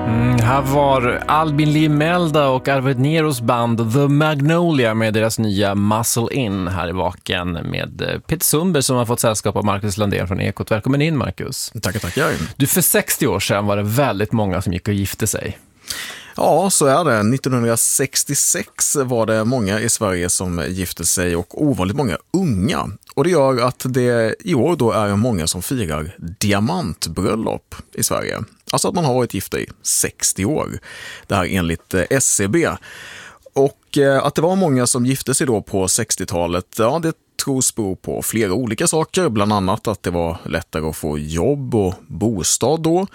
Här var Albin Limelda och Arvid Neros band The Magnolia med deras nya Muscle In här i Vaken med Peter Sundberg som har fått sällskap av Marcus Landén från Ekot. Välkommen in, Marcus. Tackar. Du, för 60 år sedan var det väldigt många som gick och gifte sig. Ja, så är det. 1966 var det många i Sverige som gifte sig och ovanligt många unga. Och det gör att det i år då är många som firar diamantbröllop i Sverige. Alltså att man har varit gifta i 60 år. Det här enligt SCB. Och att det var många som gifte sig då på 60-talet, ja det tros beror på flera olika saker. Bland annat att det var lättare att få jobb och bostad då.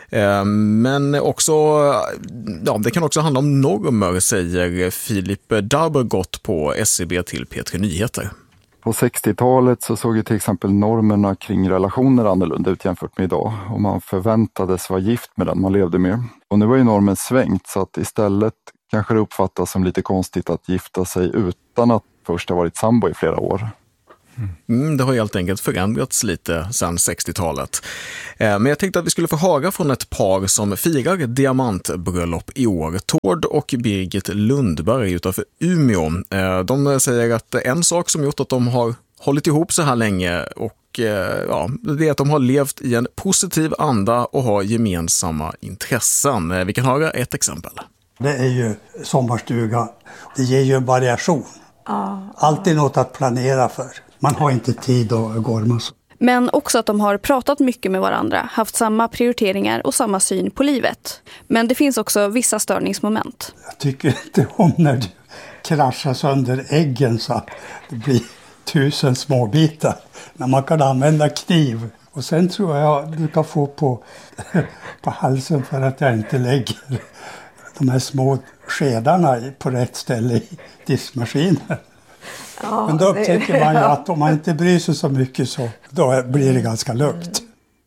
Men också, ja, det kan också handla om normer, säger Filip Darbergott på SCB till P3 Nyheter. På 60-talet så såg ju till exempel normerna kring relationer annorlunda ut jämfört med idag. Och man förväntades vara gift med den man levde med. Och nu var ju normen svängt, så att istället kanske det uppfattas som lite konstigt att gifta sig utan att först ha varit sambo i flera år. Det har helt enkelt förändrats lite sedan 60-talet. Men jag tänkte att vi skulle få höra från ett par som firar diamantbröllop i år. Tord och Birgit Lundberg utanför Umeå. De säger att en sak som gjort att de har hållit ihop så här länge och ja, det är att de har levt i en positiv anda och har gemensamma intressen. Vi kan höra ett exempel. Det är ju sommarstuga. Det ger ju en variation. Alltid något att planera för. Man har inte tid att gorma så. Men också att de har pratat mycket med varandra, haft samma prioriteringar och samma syn på livet. Men det finns också vissa störningsmoment. Jag tycker inte om när du kraschar sönder äggen så att det blir 1000 små bitar. När man kan använda kniv. Och sen tror jag du kan få på halsen för att jag inte lägger de här små skedarna på rätt ställe i diskmaskinen. Ja, men då upptäcker man ju att om man inte bryr sig så mycket så då blir det ganska lugnt.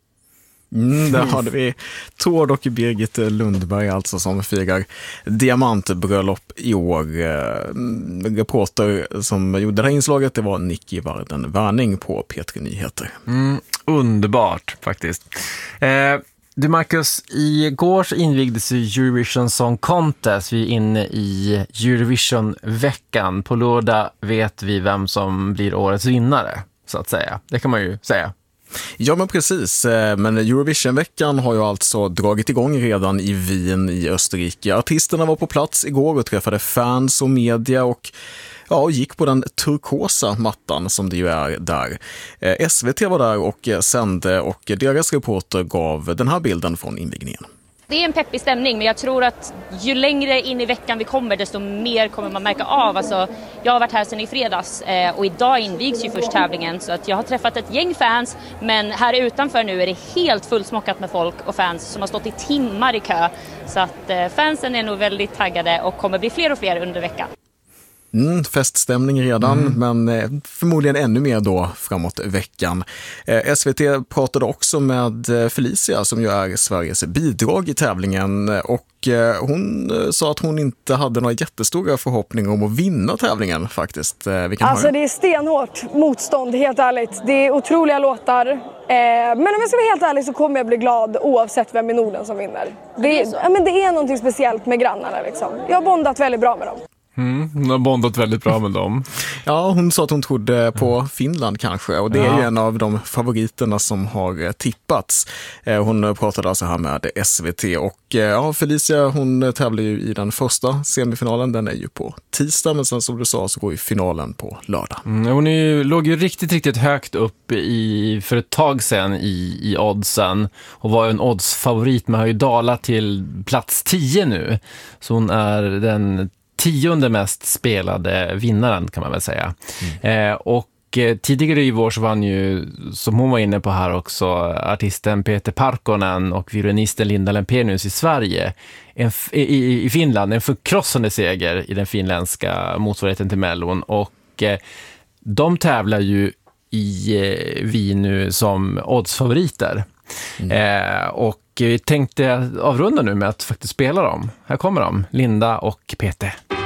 Där hade vi Tord och Birgit Lundberg alltså som firar diamantbröllop i år. Reporter som gjorde det här inslaget, det var Nicky Varden Värning på P3 Nyheter. Underbart faktiskt. Du Marcus, igår så invigdes Eurovision Song Contest. Vi är inne i Eurovision-veckan. På lördag vet vi vem som blir årets vinnare, så att säga. Det kan man ju säga. Ja men precis, men Eurovision-veckan har ju alltså dragit igång redan i Wien i Österrike. Artisterna var på plats igår och träffade fans och media och gick på den turkosa mattan som det ju är där. SVT var där och sände och deras reporter gav den här bilden från invigningen. Det är en peppig stämning, men jag tror att ju längre in i veckan vi kommer desto mer kommer man märka av. Alltså, jag har varit här sedan i fredags och idag invigs ju först tävlingen, så att jag har träffat ett gäng fans, men här utanför nu är det helt fullsmockat med folk och fans som har stått i timmar i kö. Så att fansen är nog väldigt taggade och kommer bli fler och fler under veckan. Feststämning redan, men förmodligen ännu mer då framåt veckan. SVT pratade också med Felicia som ju är Sveriges bidrag i tävlingen och hon sa att hon inte hade några jättestora förhoppningar om att vinna tävlingen faktiskt. Vi kan höra. Det är stenhårt motstånd, helt ärligt. Det är otroliga låtar. Men om jag ska vara helt ärlig så kommer jag bli glad oavsett vem i Norden som vinner. Det är någonting speciellt med grannarna liksom. Jag har bondat väldigt bra med dem. Hon har bondat väldigt bra med dem. Ja, hon sa att hon trodde på Finland kanske, och det är ju en av de favoriterna som har tippats. Hon pratade alltså här med SVT och Felicia, hon tävlar ju i den första semifinalen, den är ju på tisdag, men sen som du sa så går ju finalen på lördag. Hon låg ju riktigt högt upp för ett tag sedan i oddsen och var ju en oddsfavorit, men har ju dalat till plats 10 nu. Så hon är den 10:e mest spelade vinnaren kan man väl säga. Och tidigare i vår så vann ju, som hon var inne på här också, artisten Peter Parkkonen och violinisten Linda Lempenius i Sverige. I Finland, en förkrossande seger i den finländska motsvarigheten till Mellon. Och de tävlar ju i Wien nu som oddsfavoriter. Och vi tänkte avrunda nu med att faktiskt spela dem. Här kommer de, Linda och Peter.